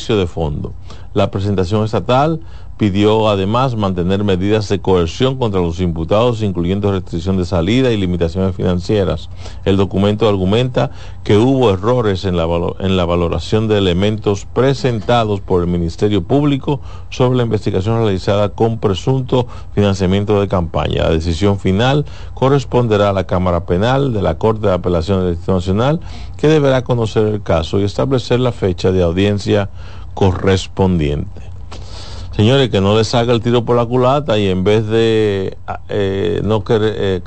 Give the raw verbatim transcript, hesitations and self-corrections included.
juicio de fondo. La presentación estatal pidió además mantener medidas de coerción contra los imputados, incluyendo restricción de salida y limitaciones financieras. El documento argumenta que hubo errores en la, en la valoración de elementos presentados por el Ministerio Público sobre la investigación realizada con presunto financiamiento de campaña. La decisión final corresponderá a la Cámara Penal de la Corte de Apelaciones del Distrito Nacional, que deberá conocer el caso y establecer la fecha de audiencia correspondiente. Señores, que no les salga el tiro por la culata y en vez de eh, no querer, eh,